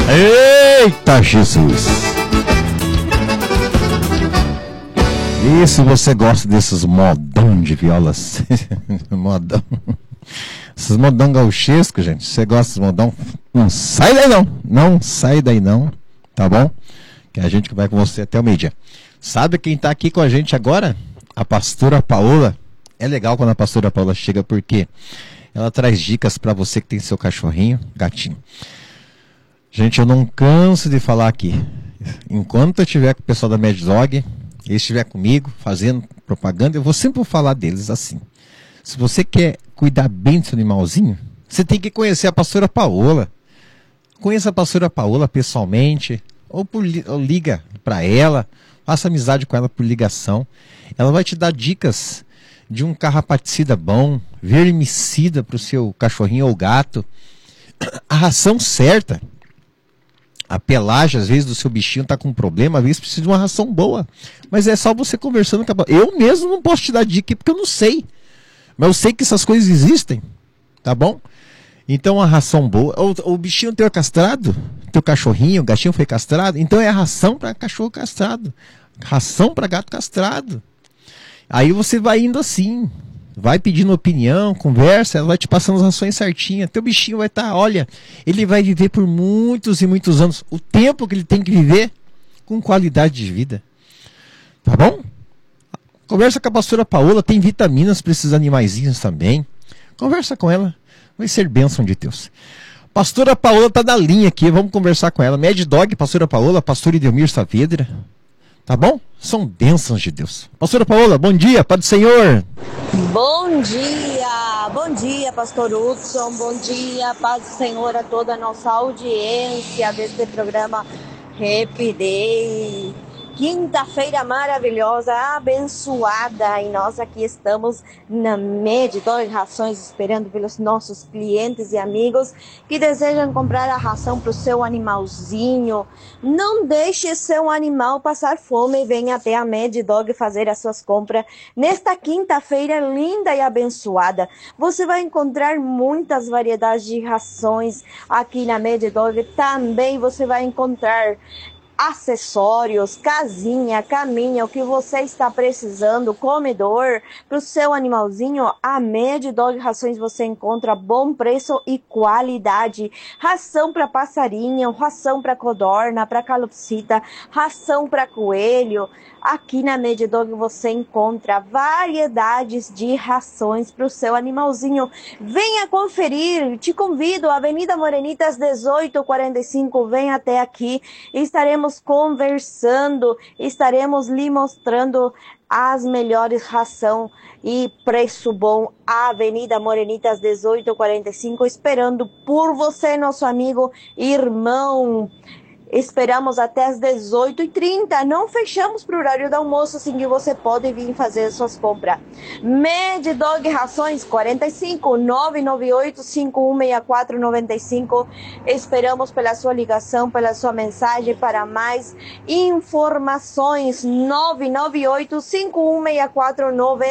Eita Jesus! E se você gosta desses modão de violas, modão, esses modão gauchescos, gente, se você gosta desses modão, não sai daí não sai daí não, tá bom? Que a gente vai com você até o meio-dia. Sabe quem tá aqui com a gente agora? A pastora Paola. É legal quando a pastora Paola chega porque ela traz dicas para você que tem seu cachorrinho, gatinho. Gente, eu não canso de falar aqui. Enquanto eu estiver com o pessoal da Mad Dog, eles estiver comigo, fazendo propaganda, eu vou sempre falar deles assim. Se você quer cuidar bem do seu animalzinho, você tem que conhecer a pastora Paola. Conheça a pastora Paola pessoalmente, ou liga para ela, faça amizade com ela por ligação. Ela vai te dar dicas de um carrapaticida bom, vermicida para o seu cachorrinho ou gato, a ração certa. A pelagem, às vezes, do seu bichinho está com problema, às vezes precisa de uma ração boa. Mas é só você conversando com a... Eu mesmo não posso te dar dica porque eu não sei. Mas eu sei que essas coisas existem, tá bom? Então a ração boa... O bichinho teu é castrado? Teu cachorrinho, o gatinho foi castrado? Então é a ração para cachorro castrado. Ração para gato castrado. Aí você vai indo assim... Vai pedindo opinião, conversa, ela vai te passando as ações certinhas. Teu bichinho vai estar, olha, ele vai viver por muitos e muitos anos. O tempo que ele tem que viver com qualidade de vida. Tá bom? Conversa com a pastora Paola, tem vitaminas para esses animaizinhos também. Conversa com ela, vai ser bênção de Deus. Pastora Paola tá na linha aqui, vamos conversar com ela. Mad Dog, pastora Paola, pastor Edelmir Saavedra. Tá bom? São bênçãos de Deus. Pastora Paola, bom dia, Pai do Senhor. Bom dia, pastor Hudson, bom dia, paz do Senhor a toda a nossa audiência deste programa Happy Day. Quinta-feira maravilhosa, abençoada, e nós aqui estamos na Mad Dog Rações esperando pelos nossos clientes e amigos que desejam comprar a ração para o seu animalzinho. Não deixe seu animal passar fome e venha até a Mad Dog fazer as suas compras nesta quinta-feira linda e abençoada. Você vai encontrar muitas variedades de rações aqui na Mad Dog. Também você vai encontrar acessórios, casinha, caminha, o que você está precisando, comedor para o seu animalzinho. A Mad Dog Rações você encontra bom preço e qualidade. Ração para passarinho, ração para codorna, para calopsita, ração para coelho. Aqui na Mad Dog você encontra variedades de rações para o seu animalzinho. Venha conferir, te convido, Avenida Morenitas 1845, vem até aqui, estaremos conversando, estaremos lhe mostrando as melhores ração e preço bom. Avenida Morenitas 1845, esperando por você, nosso amigo e irmão. Esperamos até as 18h30. Não fechamos para o horário do almoço, assim que você pode vir fazer suas compras. Mad Dog Rações 45 998 5164 95. Esperamos pela sua ligação, pela sua mensagem. Para mais informações, 998 5164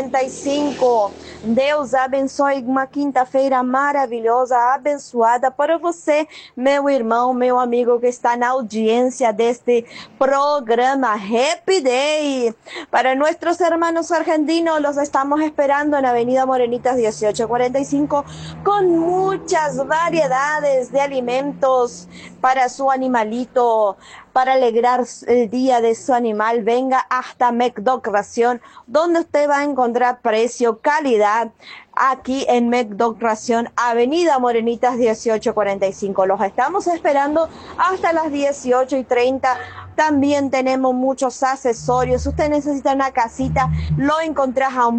95. Deus abençoe uma quinta-feira maravilhosa, abençoada para você, meu irmão, meu amigo que está na audiência deste programa Happy Day. Para nuestros hermanos argentinos, los estamos esperando en Avenida Morenitas 1845 con muchas variedades de alimentos para su animalito, para alegrar el día de su animal. Venga hasta McDog Ración, donde usted va a encontrar precio, calidad, aquí en McDog Ración, Avenida Morenitas 1845. Los estamos esperando hasta las 18:30. También tenemos muchos accesorios. Usted necesita una casita, lo encontrás a un